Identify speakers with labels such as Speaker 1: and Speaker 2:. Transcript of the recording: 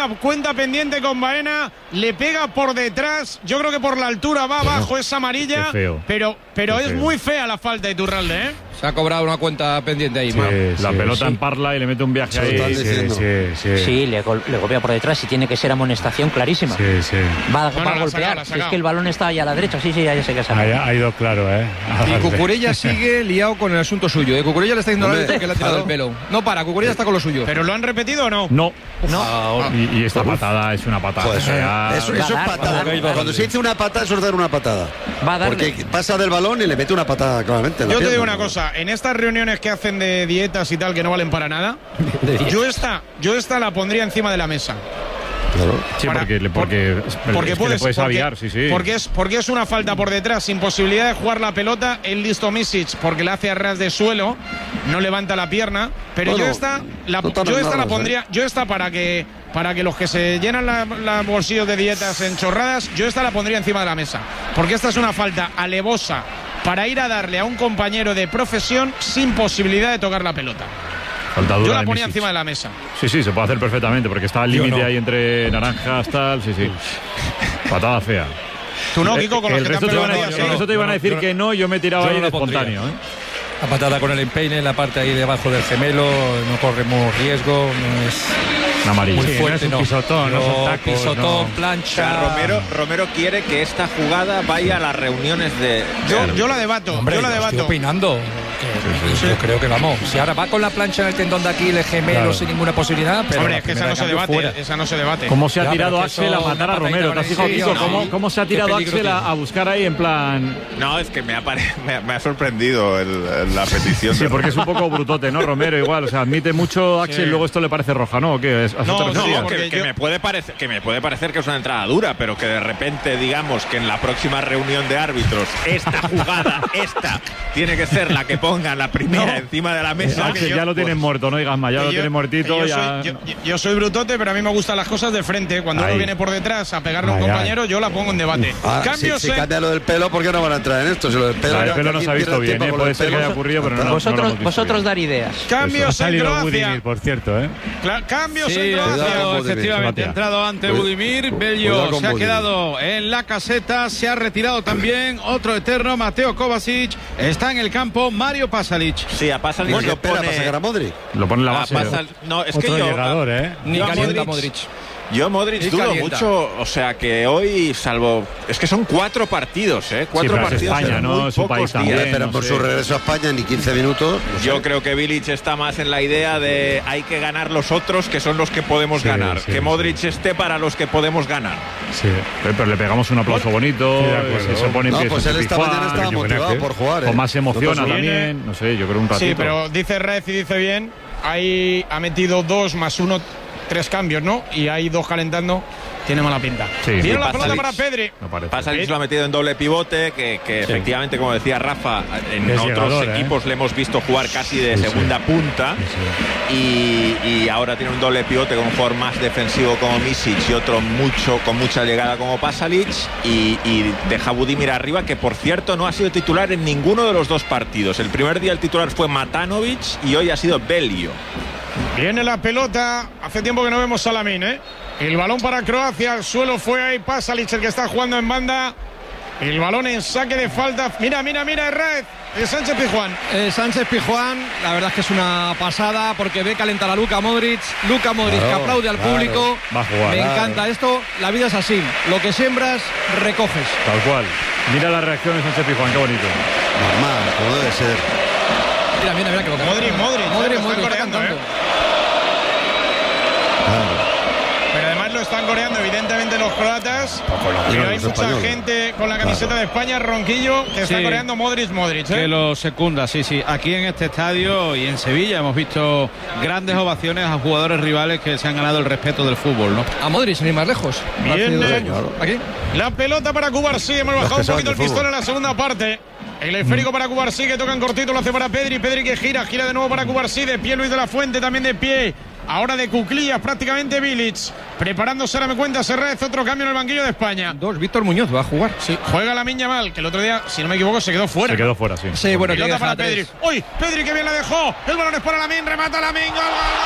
Speaker 1: una cuenta pendiente con Baena, le pega por detrás, yo creo que por la altura va abajo, es amarilla, pero es muy fea la falta de Iturralde, ¿eh?
Speaker 2: Se ha cobrado una cuenta pendiente ahí,
Speaker 3: la pelota en Parla y le mete un viaje ahí.
Speaker 4: Sí, le golpea por detrás y tiene que ser amonestación clarísima. Va a golpear. Es que el balón está ahí a la derecha. Sí, ya sé que se
Speaker 3: ha ido claro, ¿eh?
Speaker 2: Y Cucurella sigue liado con el asunto suyo. De Cucurella le está diciendo al árbitro que le ha tirado el pelo. No para, Cucurella está con lo suyo.
Speaker 1: ¿Pero lo han repetido o no?
Speaker 3: No. Y esta patada es una patada.
Speaker 5: Eso es patada. Cuando se dice una patada, eso es dar una patada. Porque pasa del balón y le mete una patada claramente.
Speaker 1: Yo te digo una cosa. En estas reuniones que hacen de dietas y tal, que no valen para nada, yo esta la pondría encima de la mesa.
Speaker 5: Claro.
Speaker 3: Sí, porque puedes aviar,
Speaker 1: porque es una falta por detrás, sin posibilidad de jugar la pelota. El listo Misic, porque la hace a ras de suelo, no levanta la pierna. Pero yo esta la pondría, para que los que se llenan los bolsillos de dietas en chorradas, yo esta la pondría encima de la mesa. Porque esta es una falta alevosa para ir a darle a un compañero de profesión sin posibilidad de tocar la pelota. Yo la ponía encima de la mesa.
Speaker 3: Sí, se puede hacer perfectamente, porque está al límite ahí entre naranjas, tal, sí. Patada fea.
Speaker 1: Tú no, Kiko, con los que te
Speaker 3: han te iban a decir que no, yo me tiraba ahí de espontáneo.
Speaker 2: La patada con el empeine en la parte ahí debajo del gemelo, no corremos riesgo, no es
Speaker 3: amarillo.
Speaker 2: Muy fuerte,
Speaker 3: no es un pisotón, no son tacos,
Speaker 2: pisotón, plancha.
Speaker 6: O sea, Romero quiere que esta jugada vaya a las reuniones de...
Speaker 1: Yo la debato.
Speaker 2: Hombre,
Speaker 1: yo la debato.
Speaker 2: Estoy opinando. Yo creo que vamos. Si ahora va con la plancha en el tendón de aquí, el gemelo sin ninguna posibilidad. Pero
Speaker 1: hombre, es que esa no se debate.
Speaker 3: ¿Cómo se ha tirado Axel a matar a Romero? ¿Te has fijado, Kiko? ¿Cómo se ha tirado Axel a buscar ahí en plan...?
Speaker 6: No, es que me ha sorprendido la petición.
Speaker 3: Sí, porque es un poco brutote, ¿no? Romero igual, o sea, admite mucho Axel y luego esto le parece roja, ¿no? Que
Speaker 6: me puede parecer que es una entrada dura, pero que de repente digamos que en la próxima reunión de árbitros esta jugada, tiene que ser la que pongan la primera encima de la mesa.
Speaker 3: Axel ya lo tienen muerto, no digas más, ya lo tienen muertito.
Speaker 1: Yo soy brutote, pero a mí me gustan las cosas de frente. Cuando uno viene por detrás a pegarle a un compañero, yo la pongo en debate.
Speaker 5: Si cambia lo del pelo, ¿por qué no van a entrar en esto? Si lo del pelo,
Speaker 3: el pelo no se ha visto bien, puede ser que haya ocurrido, pero no.
Speaker 4: Vosotros dar ideas.
Speaker 1: Cambios en Croacia.
Speaker 3: Por cierto,
Speaker 1: Cambios en Croacia.
Speaker 7: Efectivamente, ha entrado ante Budimir. Bello se ha quedado en la caseta. Se ha retirado también otro eterno, Mateo Kovacic. Está en el campo Mario Pasalic.
Speaker 6: Sí, a Pasalic
Speaker 5: lo pone... ¿Para sacar a Modric?
Speaker 3: Lo pone en la base.
Speaker 6: No, es
Speaker 3: otro
Speaker 6: que
Speaker 3: llegador,
Speaker 2: Ni calienta Modric.
Speaker 6: Yo Modric dudo mucho, o sea que hoy, salvo... Es que son 4 partidos, 4 partidos
Speaker 3: España,
Speaker 6: en
Speaker 3: ¿no?
Speaker 6: muy
Speaker 3: Su
Speaker 6: pocos
Speaker 3: país
Speaker 6: días.
Speaker 3: también,
Speaker 5: pero por su regreso a España ni 15 minutos.
Speaker 6: Yo creo que Bilic está más en la idea de hay que ganar los otros, que son los que podemos ganar. Que Modric esté para los que podemos ganar.
Speaker 3: Sí, pero le pegamos un aplauso bonito, se pone en pie.
Speaker 5: Pues él esta mañana estaba motivado por jugar.
Speaker 3: Con más emociona también, no sé, yo creo un ratito.
Speaker 1: Sí, pero dice Rez y dice bien, ahí ha metido 2 más 1, 3 cambios, ¿no? Y hay 2 calentando, tiene mala pinta. Viene la pelota para Pedri.
Speaker 6: Pasalic lo ha metido en doble pivote, que efectivamente, como decía Rafa, en otros equipos le hemos visto jugar casi de segunda punta. Y ahora tiene un doble pivote con un jugador más defensivo como Misic y otro con mucha llegada como Pasalic. Y deja a Budimir arriba, que por cierto no ha sido titular en ninguno de los 2 partidos. El primer día el titular fue Matanovic y hoy ha sido Belio.
Speaker 1: Viene la pelota, hace tiempo que no vemos a Lamín, El balón para Croacia, el suelo fue ahí Pasalic, el que está jugando en banda. El balón en saque de falta. Mira, Herrera, Sánchez Pizjuán.
Speaker 2: Sánchez Pizjuán, la verdad es que es una pasada porque ve calentar a Luka Modric. Que aplaude al público.
Speaker 3: Va a jugar.
Speaker 2: Me encanta esto, la vida es así. Lo que siembras, recoges.
Speaker 3: Tal cual. Mira la reacción de Sánchez Pizjuán, qué bonito.
Speaker 5: Normal, como debe ser.
Speaker 2: Mira que
Speaker 1: Modric, coreando, Pero además lo están coreando evidentemente los croatas. Pero hay mucha gente con la camiseta de España, Ronquillo, que está coreando Modric.
Speaker 7: Que lo secunda, sí. Aquí en este estadio y en Sevilla hemos visto grandes ovaciones a jugadores rivales que se han ganado el respeto del fútbol, ¿no?
Speaker 2: A Modric, ni más lejos.
Speaker 1: Aquí. La pelota para Cubarsí. Hemos bajado un poquito el pistón en la segunda parte. El esférico para Cubarsí, que toca en cortito, lo hace para Pedri que gira de nuevo para Cubarsí, de pie Luis de la Fuente, también de pie, ahora de cuclillas prácticamente Bilic, preparándose, ahora me cuenta Serrez, otro cambio en el banquillo de España.
Speaker 2: Víctor Muñoz va a jugar.
Speaker 1: Sí, juega Lamine Yamal, que el otro día, si no me equivoco, se quedó fuera.
Speaker 3: Sí,
Speaker 1: bueno, pelota para Pedri. ¡Uy! Pedri que bien la dejó, el balón es para Lamine, remata Lamine, gol.